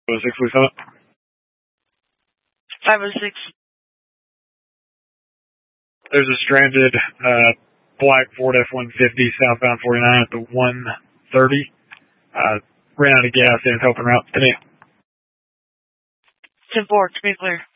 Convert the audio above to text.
6, please come up. 506. There's a stranded black Ford F-150 southbound 49 at the 130. Ran out of gas and helping her out. 10-4, to be clear.